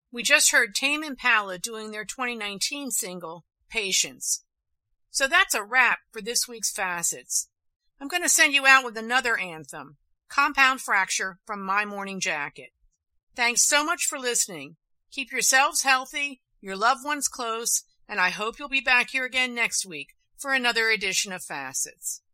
We just heard Tame Impala doing their 2019 single, Patience. So that's a wrap for this week's Facets. I'm going to send you out with another anthem, Compound Fracture from My Morning Jacket. Thanks so much for listening. Keep yourselves healthy, your loved ones close, and I hope you'll be back here again next week for another edition of Facets.